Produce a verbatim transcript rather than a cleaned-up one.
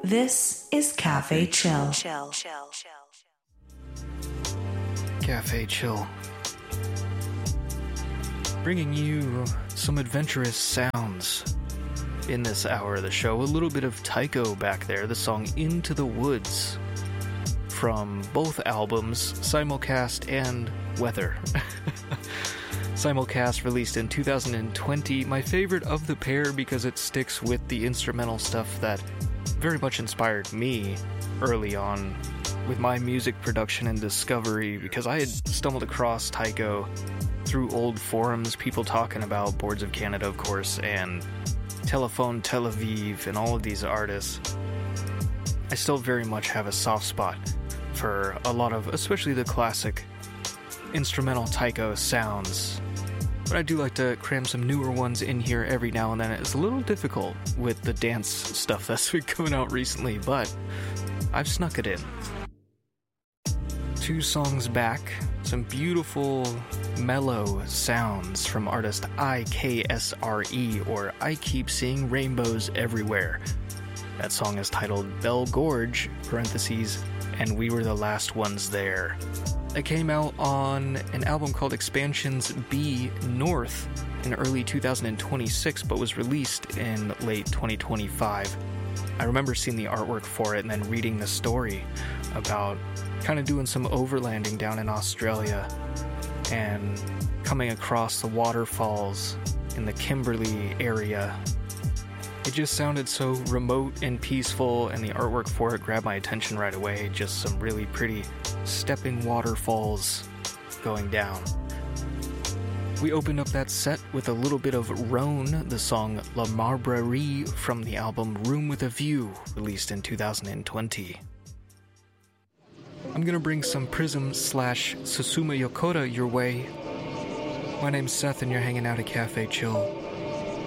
This is Cafe Chill. Cafe Chill. Bringing you some adventurous sounds in this hour of the show. A little bit of Tycho back there, the song Into the Woods from both albums, Simulcast and Weather. Simulcast released in two thousand twenty. My favorite of the pair because it sticks with the instrumental stuff that very much inspired me early on with my music production and discovery, because I had stumbled across Tycho through old forums, people talking about Boards of Canada, of course, and Telephone Tel Aviv, and all of these artists. I still very much have a soft spot for a lot of, especially the classic instrumental Tycho sounds. But I do like to cram some newer ones in here every now and then. It's a little difficult with the dance stuff that's been coming out recently, but I've snuck it in. Two songs back, some beautiful, mellow sounds from artist I K S R E, or I Keep Seeing Rainbows Everywhere. That song is titled Bell Gorge, parentheses, and we were the last ones there. It came out on an album called Expansions B North in early two thousand twenty-six, but was released in late twenty twenty-five. I remember seeing the artwork for it and then reading the story about kind of doing some overlanding down in Australia and coming across the waterfalls in the Kimberley area. It just sounded so remote and peaceful, and the artwork for it grabbed my attention right away. Just some really pretty stepping waterfalls going down. We opened up that set with a little bit of Rhone, the song La Marbrerie from the album Room with a View, released in two thousand twenty. I'm gonna bring some Prism slash Susumu Yokota your way. My name's Seth and you're hanging out at Cafe Chill.